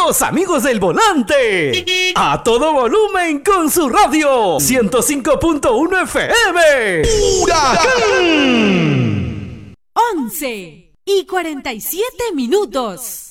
los amigos del volante. A todo volumen con su radio 105.1 FM. ¡Huracán! 11:47.